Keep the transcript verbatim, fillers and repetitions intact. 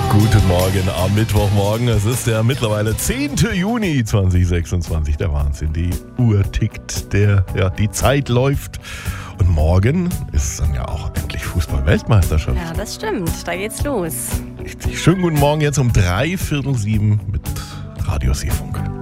Guten Morgen am Mittwochmorgen. Es ist der mittlerweile zehnten Juni zweitausendsechsundzwanzig. Der Wahnsinn. Die Uhr tickt, der, ja, die Zeit läuft. Und morgen ist dann ja auch endlich Fußball-Weltmeisterschaft. Ja, das stimmt. Da geht's los. Richtig. Schönen guten Morgen jetzt um drei Viertel sieben mit Radio Seefunk.